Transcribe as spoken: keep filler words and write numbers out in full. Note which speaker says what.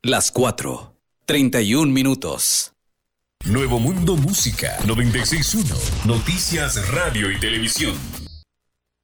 Speaker 1: Las cuatro, treinta y un minutos.
Speaker 2: Nuevo Mundo Música noventa y seis punto uno. Noticias, radio y televisión.